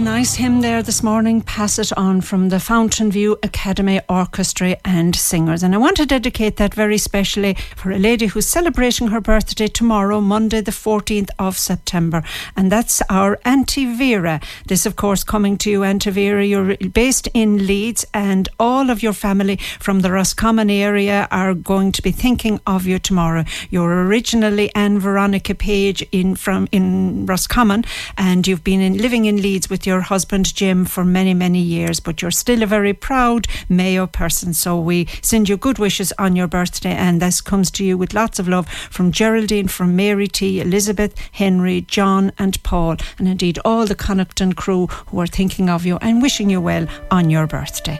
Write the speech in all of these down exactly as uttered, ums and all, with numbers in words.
nice hymn there this morning, Pass It On, from the Fountain View Academy Orchestra and Singers. And I want to dedicate that very specially for a lady who's celebrating her birthday tomorrow, Monday the fourteenth of September. And that's our Auntie Vera. This, of course, coming to you, Auntie Vera. You're based in Leeds, and all of your family from the Roscommon area are going to be thinking of you tomorrow. You're originally Anne Veronica Page in from in Roscommon, and you've been in, living in Leeds with your husband Jim for many, many years, but you're still a very proud Mayo person. So we send you good wishes on your birthday, and this comes to you with lots of love from Geraldine, from Mary T, Elizabeth, Henry, John and Paul, and indeed all the Connaughton crew who are thinking of you and wishing you well on your birthday.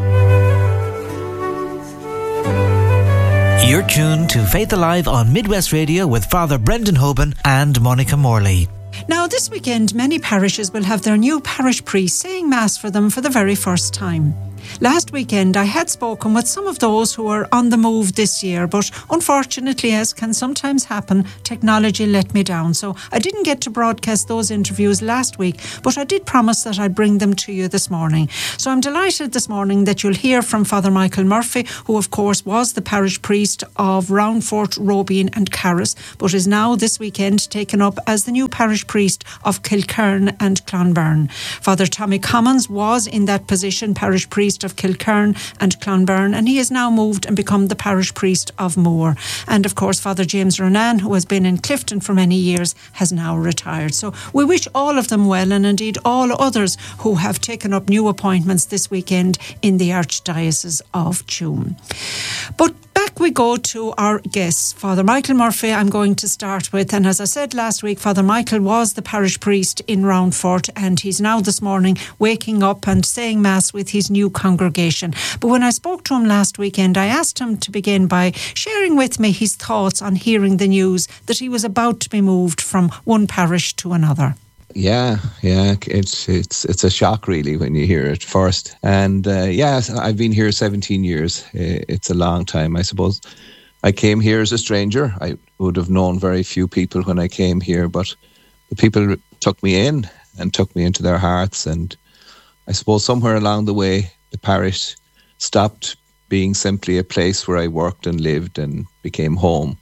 You're tuned to Faith Alive on Midwest Radio with Father Brendan Hoban and Monica Morley. Now, this weekend, many parishes will have their new parish priest saying Mass for them for the very first time. Last weekend, I had spoken with some of those who are on the move this year, but unfortunately, as can sometimes happen, technology let me down. So I didn't get to broadcast those interviews last week, but I did promise that I'd bring them to you this morning. So I'm delighted this morning that you'll hear from Father Michael Murphy, who of course was the parish priest of Roundfort, Robine and Carris, but is now this weekend taken up as the new parish priest of Kilkerne and Clonberne. Father Tommy Commons was in that position, parish priest of Kilkerne and Clonberne, and he has now moved and become the parish priest of Moore. And of course Father James Ronan, who has been in Clifton for many years, has now retired. So we wish all of them well, and indeed all others who have taken up new appointments this weekend in the Archdiocese of Tuam. But back we go to our guests. Father Michael Murphy I'm going to start with, and as I said last week, Father Michael was the parish priest in Roundfort, and he's now this morning waking up and saying Mass with his new congregation. But when I spoke to him last weekend, I asked him to begin by sharing with me his thoughts on hearing the news that he was about to be moved from one parish to another. Yeah, yeah, it's it's it's a shock really when you hear it first. And uh, yeah, I've been here seventeen years. It's a long time, I suppose. I came here as a stranger. I would have known very few people when I came here, but the people took me in and took me into their hearts. And I suppose somewhere along the way, the parish stopped being simply a place where I worked and lived and became home.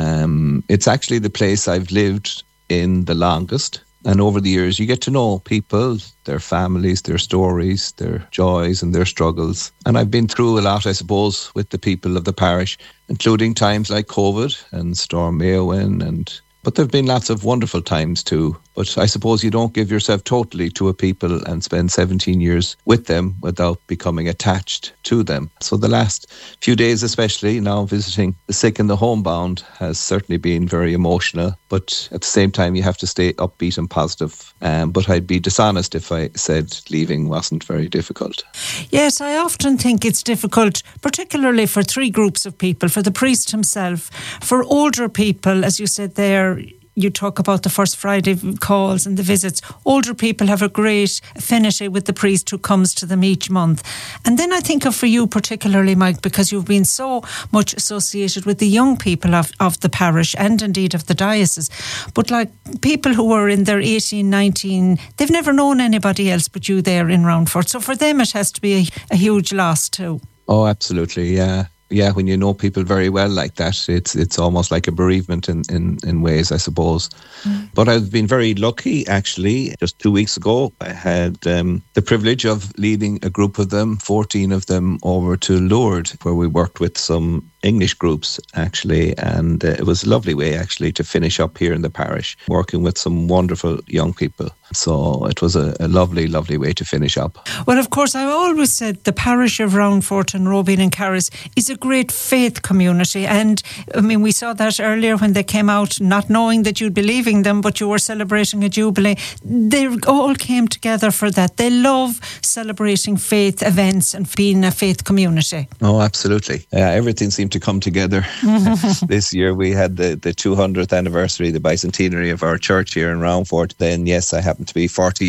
Um, it's actually the place I've lived in the longest. And over the years, you get to know people, their families, their stories, their joys and their struggles. And I've been through a lot, I suppose, with the people of the parish, including times like COVID and Storm Éowyn. And But there have been lots of wonderful times too. But I suppose you don't give yourself totally to a people and spend seventeen years with them without becoming attached to them. So the last few days, especially now visiting the sick and the homebound, has certainly been very emotional. But at the same time, you have to stay upbeat and positive. Um, but I'd be dishonest if I said leaving wasn't very difficult. Yes, I often think it's difficult, particularly for three groups of people, for the priest himself, for older people, as you said there. You talk about the First Friday calls and the visits. Older people have a great affinity with the priest who comes to them each month. And then I think of for you particularly, Mike, because you've been so much associated with the young people of, of the parish and indeed of the diocese. But like people who are in their eighteen, nineteen, they've never known anybody else but you there in Roundfort. So for them it has to be a, a huge loss too. Oh, absolutely, yeah. Yeah, when you know people very well like that, it's it's almost like a bereavement in, in, in ways, I suppose. Mm. But I've been very lucky, actually. Just two weeks ago, I had um, the privilege of leading a group of them, fourteen of them, over to Lourdes, where we worked with some English groups, actually. And uh, it was a lovely way, actually, to finish up here in the parish, working with some wonderful young people. So it was a, a lovely, lovely way to finish up. Well, of course, I've always said the parish of Roundfort and Robine and Carris is a great faith community. And, I mean, we saw that earlier when they came out, not knowing that you'd be leaving them, but you were celebrating a jubilee. They all came together for that. They love celebrating faith events and being a faith community. Oh, absolutely. Uh, everything seemed to come together. This year we had the, the two hundredth anniversary, the bicentenary of our church here in Roundfort. Then, yes, I happened to be forty years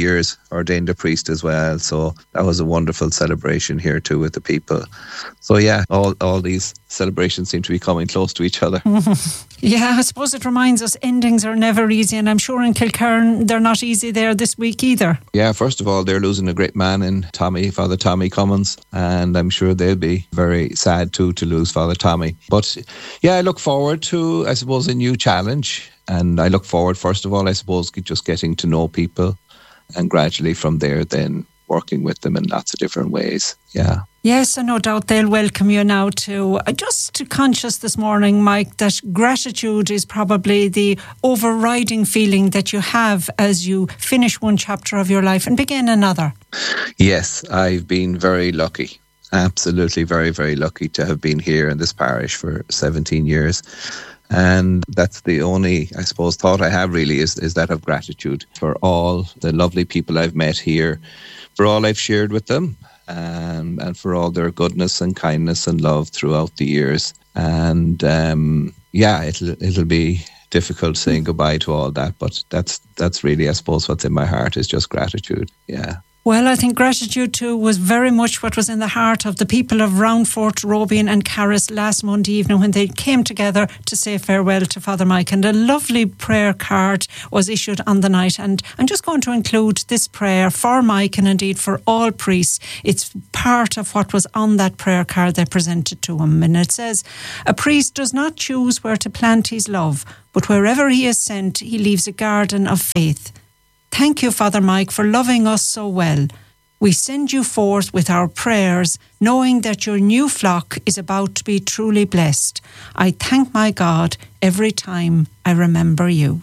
ordained a priest as well. So that was a wonderful celebration here too with the people. So yeah, all, all these celebrations seem to be coming close to each other. Yeah, I suppose it reminds us endings are never easy, and I'm sure in Kilkerran they're not easy there this week either. Yeah, first of all, they're losing a great man in Tommy, Father Tommy Cummins, and I'm sure they'll be very sad too to lose Father Tommy. But yeah, I look forward to, I suppose, a new challenge, and I look forward, first of all, I suppose, just getting to know people, and gradually from there then working with them in lots of different ways. Yeah. Yes, and no doubt they'll welcome you now too. I just conscious this morning, Mike, that gratitude is probably the overriding feeling that you have as you finish one chapter of your life and begin another. Yes, I've been very lucky. Absolutely very, very lucky to have been here in this parish for seventeen years. And that's the only, I suppose, thought I have really is, is that of gratitude for all the lovely people I've met here, for all I've shared with them, um, and for all their goodness and kindness and love throughout the years. And um, yeah, it'll it'll be difficult saying goodbye to all that, but that's that's really, I suppose, what's in my heart is just gratitude. Yeah. Well, I think gratitude too was very much what was in the heart of the people of Roundfort, Robian and Carris last Monday evening when they came together to say farewell to Father Mike. And a lovely prayer card was issued on the night. And I'm just going to include this prayer for Mike and indeed for all priests. It's part of what was on that prayer card they presented to him. And it says, "A priest does not choose where to plant his love, but wherever he is sent, he leaves a garden of faith. Thank you, Father Mike, for loving us so well. We send you forth with our prayers, knowing that your new flock is about to be truly blessed. I thank my God every time I remember you."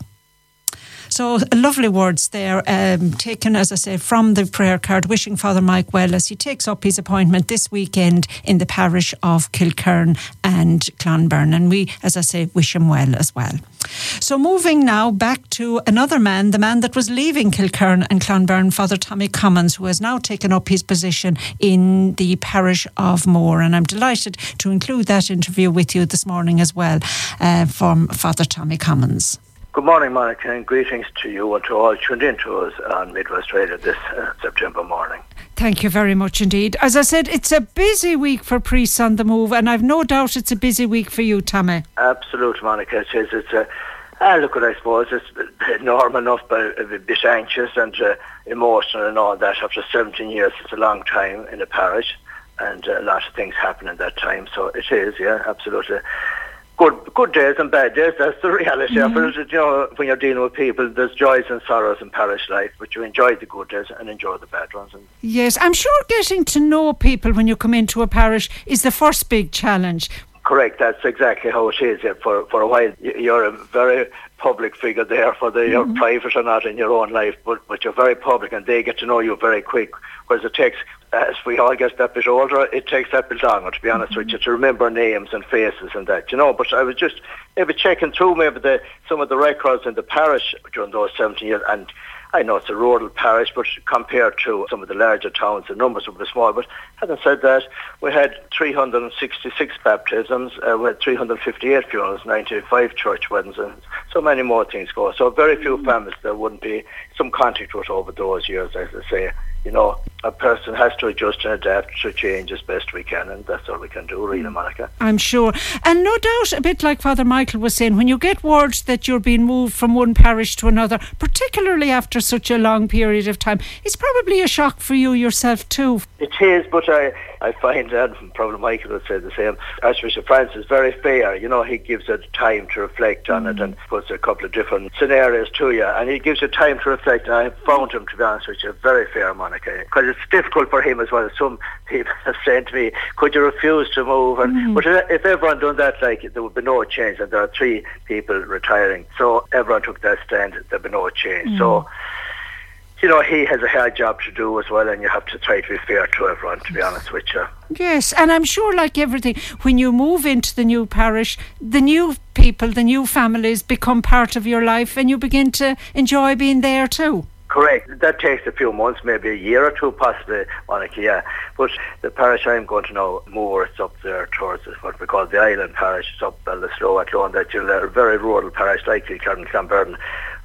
So lovely words there, um, taken, as I say, from the prayer card, wishing Father Mike well as he takes up his appointment this weekend in the parish of Kilkerran and Clonberne. And we, as I say, wish him well as well. So moving now back to another man, the man that was leaving Kilkerran and Clonberne, Father Tommy Cummins, who has now taken up his position in the parish of Moore. And I'm delighted to include that interview with you this morning as well uh, from Father Tommy Cummins. Good morning, Monica, and greetings to you and to all tuned in to us on Midwest Radio this uh, September morning. Thank you very much indeed. As I said, it's a busy week for priests on the move, and I've no doubt it's a busy week for you, Tommy. Absolutely, Monica. It is. It's a, ah, look at, I suppose, it's normal enough, but a bit anxious and uh, emotional and all that. After seventeen years, it's a long time in the parish, and uh, a lot of things happen in that time. So it is, yeah, absolutely. Good good days and bad days, that's the reality mm-hmm. of it. You know, when you're dealing with people, there's joys and sorrows in parish life, but you enjoy the good days and enjoy the bad ones. Yes, I'm sure getting to know people when you come into a parish is the first big challenge. Correct, that's exactly how it is. For, for a while, you're a very public figure there, whether you're mm-hmm. private or not in your own life, but, but you're very public and they get to know you very quick, whereas it takes, as we all get that bit older, it takes that bit longer, to be honest mm-hmm. with you, to remember names and faces and that, you know. But I was just maybe checking through maybe the some of the records in the parish during those seventeen years, and I know it's a rural parish, but compared to some of the larger towns, the numbers were small. But having said that, we had three hundred sixty-six baptisms, uh, we had three hundred fifty-eight funerals, ninety-five church weddings, and so many more things go. So very few families there wouldn't be some contact with over those years, as I say. You know, a person has to adjust and adapt to change as best we can, and that's all we can do, really, Monica. I'm sure. And no doubt, a bit like Father Michael was saying, when you get word that you're being moved from one parish to another, particularly after such a long period of time, it's probably a shock for you yourself too. It is, but I, I find, and probably Michael would say the same, Archbishop Francis is very fair. You know, he gives it time to reflect on mm. it and puts a couple of different scenarios to you, and he gives you time to reflect, and I found him, to be honest with you, very fair, Monica, because it's difficult for him as well. Some people have said to me, could you refuse to move? And mm. But if everyone done that, like, there would be no change, and there are three people retiring, so everyone took that stand, there'd be no change. Mm. So, you know, he has a hard job to do as well, and you have to try to be fair to everyone, to be honest with you. Yes, and I'm sure, like everything, when you move into the new parish, the new people, the new families become part of your life, and you begin to enjoy being there too. Correct. That takes a few months, maybe a year or two, possibly, Monica, yeah. But the parish I'm going to know more, it's up there towards what we call the island parish. It's up Ballisloe, Athlone, that you're a very rural parish like Kilkerran and Clonberne.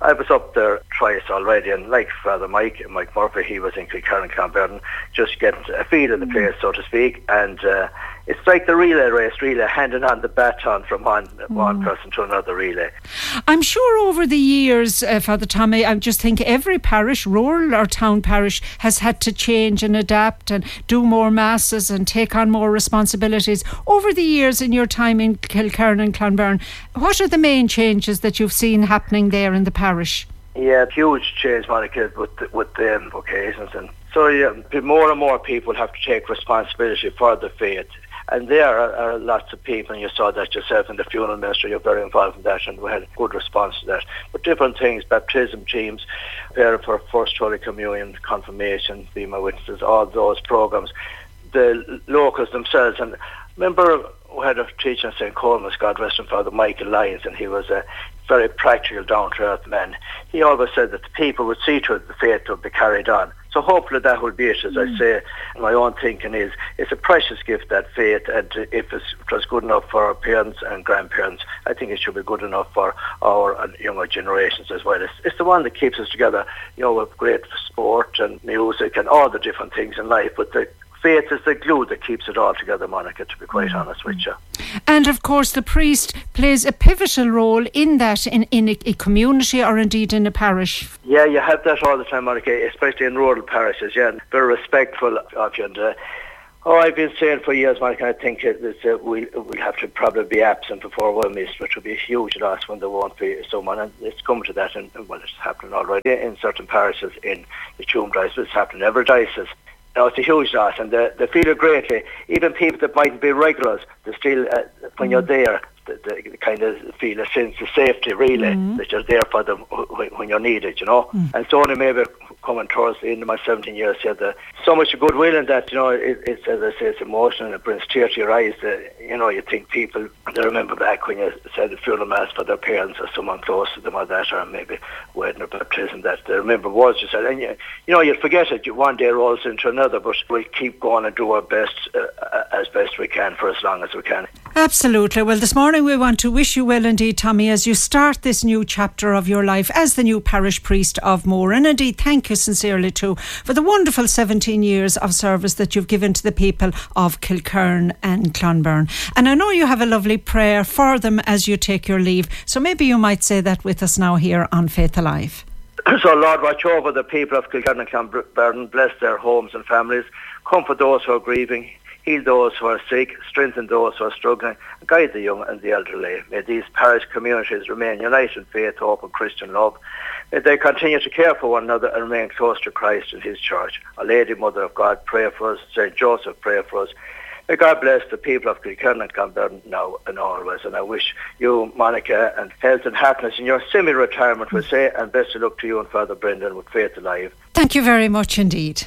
I was up there twice already, and like Father Mike, Mike Murphy, he was in Kilkerran, Clonberne, just getting a feel of the place, so to speak, and uh, it's like the relay race, really, handing on the baton from one mm. one person to another relay. I'm sure over the years, uh, Father Tommy, I just think every parish, rural or town parish, has had to change and adapt and do more masses and take on more responsibilities. Over the years in your time in Kilkerran and Clonberne, what are the main changes that you've seen happening there in the parish? Yeah, huge change, Monica, with the, with the um, occasions. And so yeah, more and more people have to take responsibility for the faith. And there are, are lots of people, and you saw that yourself in the funeral ministry, you're very involved in that, and we had a good response to that. But different things, baptism teams, preparing for First Holy Communion, confirmation, Be My Witnesses, all those programs, the locals themselves. And remember, we had a teacher in Saint Colman's, God rest him, Father Michael Lyons, and he was a very practical, down-to-earth man. He always said that the people would see to it the faith would be carried on. So hopefully that will be it, as mm. I say. My own thinking is, it's a precious gift, that faith, and if it's, it was good enough for our parents and grandparents, I think it should be good enough for our and younger generations as well. It's, it's the one that keeps us together, you know, with great sport and music and all the different things in life, but the faith is the glue that keeps it all together, Monica, to be quite mm. honest with you. And of course the priest plays a pivotal role in that, in, in a, a community or indeed in a parish. Yeah, you have that all the time, Monica, especially in rural parishes. Yeah, very respectful of you. And, uh, oh, I've been saying for years, Monica, I think it, it's, uh, we'll, we'll have to probably be absent before we're missed, which will be a huge loss when there won't be someone. And it's come to that, and well, it's happening already in certain parishes in the Tuam Diocese, it's happening in every diocese. No, it's a huge loss, and they, they feel it greatly. Even people that mightn't be regulars, they still, uh, when mm. you're there, they, they kind of feel a sense of safety, really, mm. that you're there for them when, when you're needed, you know. Mm. And so only maybe coming towards the end of my seventeen years here, the, so much goodwill in that, you know, it, it's, as I say, it's emotional, and it brings tears to your eyes. That, you know, you think people, they remember back when you said the funeral mass for their parents or someone close to them or that, or maybe wedding or baptism, that they remember words you said. And, you, you know, you'd forget it, you, one day rolls into another, but we'll keep going and do our best uh, as best we can for as long as we can. Absolutely. Well, this morning we want to wish you well indeed, Tommy, as you start this new chapter of your life as the new parish priest of Moore. And indeed, thank you sincerely too for the wonderful seventeen years of service that you've given to the people of Kilkerran and Clonberne. And I know you have a lovely prayer for them as you take your leave, so maybe you might say that with us now here on Faith Alive. So, Lord, watch over the people of Kilkerran and Clonberne, bless their homes and families, comfort those who are grieving, heal those who are sick, strengthen those who are struggling, and guide the young and the elderly. May these parish communities remain united in faith, hope and Christian love. May they continue to care for one another and remain close to Christ and his church. Our Lady, Mother of God, pray for us. Saint Joseph, pray for us. May God bless the people of Kilkerran and Clonberne now and always. And I wish you, Monica, and health and happiness in your semi-retirement, we'll say, and best of luck to you and Father Brendan with Faith Alive. Thank you very much indeed.